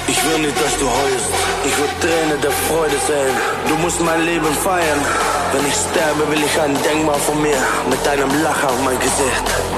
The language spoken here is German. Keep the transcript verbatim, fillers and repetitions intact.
Ich will nicht, dass du heulst. Ich will Tränen der Freude sehen. Du musst mein Leben feiern. Wenn ich sterbe, will ich ein Denkmal von mir mit deinem Lachen auf mein Gesicht.